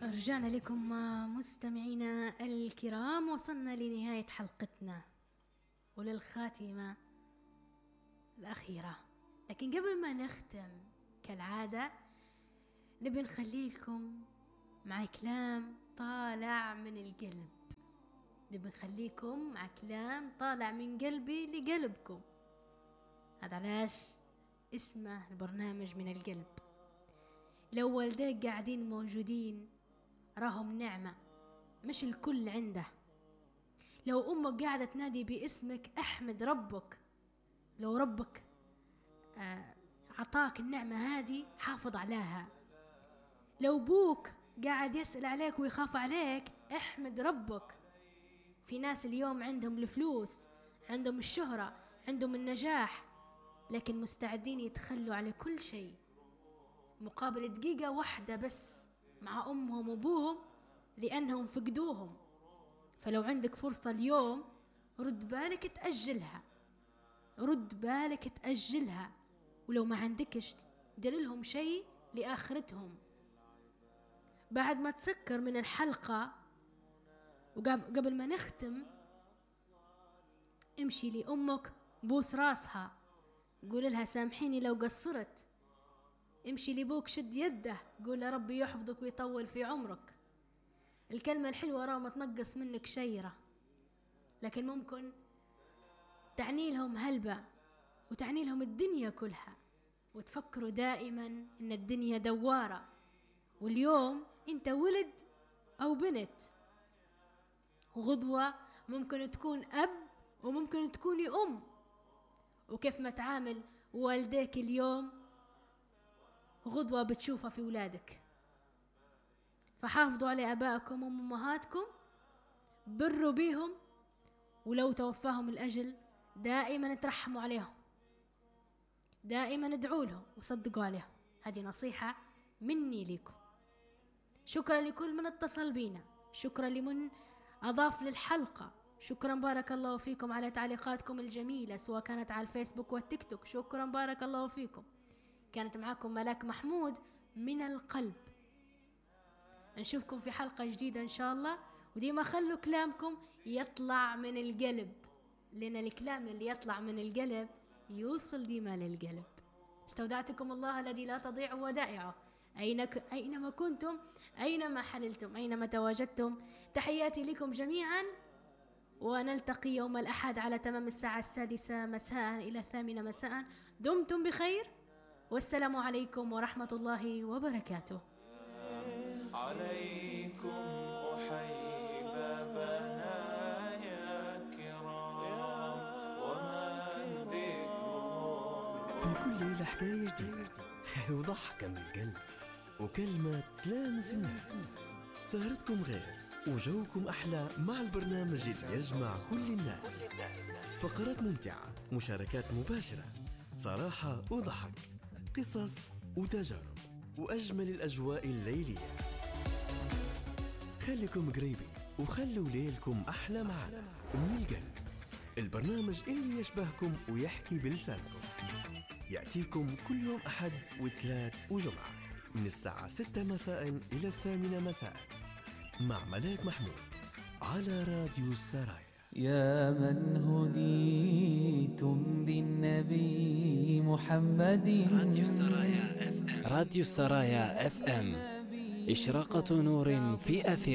رجعنا لكم مستمعينا الكرام، وصلنا لنهاية حلقتنا وللخاتمة الأخيرة. لكن قبل ما نختم كالعادة نبي نخلي لكم مع كلام طالع من القلب، نبي نخليكم مع كلام طالع من قلبي لقلبكم. هذا علاش اسمه البرنامج من القلب. لو والديك قاعدين موجودين راهم نعمة مش الكل عنده. لو أمك قاعدة تنادي باسمك احمد ربك، لو ربك عطاك النعمة هذه حافظ عليها. لو بوك قاعد يسأل عليك ويخاف عليك احمد ربك. في ناس اليوم عندهم الفلوس، عندهم الشهرة، عندهم النجاح، لكن مستعدين يتخلوا على كل شيء مقابل دقيقة واحدة بس مع أمهم وأبوهم لأنهم فقدوهم. فلو عندك فرصة اليوم رد بالك تأجلها، رد بالك تأجلها. ولو ما عندكش دير لهم شيء لآخرتهم. بعد ما تسكر من الحلقة وقبل ما نختم امشي لأمك بوس راسها، قول لها سامحيني لو قصرت. امشي لبوك شد يده، قول يا ربي يحفظك ويطول في عمرك. الكلمة الحلوة راه ما تنقص منك شيرة، لكن ممكن تعني لهم هلبة وتعني لهم الدنيا كلها. وتفكروا دائما ان الدنيا دوارة، واليوم انت ولد او بنت، وغدوة ممكن تكون اب وممكن تكوني ام. وكيف ما تعامل والديك اليوم غدوة بتشوفها في ولادك. فحافظوا على أبائكم وأمهاتكم، بروا بيهم، ولو توفاهم الأجل دائما ترحموا عليهم، دائما ادعوا لهم وصدقوا عليهم. هذه نصيحة مني لكم. شكرا لكل من اتصل بينا، شكرا لمن أضاف للحلقة، شكرا بارك الله فيكم على تعليقاتكم الجميلة سواء كانت على الفيسبوك والتيك توك. شكرا بارك الله فيكم. كانت معكم ملاك محمود من القلب. نشوفكم في حلقة جديدة إن شاء الله، وديما خلوا كلامكم يطلع من القلب، لأن الكلام اللي يطلع من القلب يوصل ديما للقلب. استودعتكم الله الذي لا تضيع ودائعه أينما كنتم، أينما حللتم، أينما تواجدتم. تحياتي لكم جميعا، ونلتقي يوم الأحد على تمام الساعة 6 مساء إلى 8 مساء. دمتم بخير، والسلام عليكم ورحمة الله وبركاته. عليكم أحيي بنايا كرام، وما ذكرهم في كل ليلة حكاية جديدة وضحكة من القلب وكلمة تلامس النفس. سهرتكم غير وجوكم أحلى مع البرنامج اللي يجمع كل الناس. فقرات ممتعة، مشاركات مباشرة، صراحة وضحك، قصص وتجارب، وأجمل الأجواء الليلية. خليكم قريبين وخلوا ليلكم أحلى معنا من القلب. البرنامج اللي يشبهكم ويحكي بلسانكم يأتيكم كل يوم أحد وثلاث وجمعة من الساعة 6 مساء إلى 8 مساء مع ملاك محمود على راديو السرايا. يا من هديتم بالنبي محمد. راديو السرايا اف ام، راديو السرايا اف ام، إشراقة نور في أثير.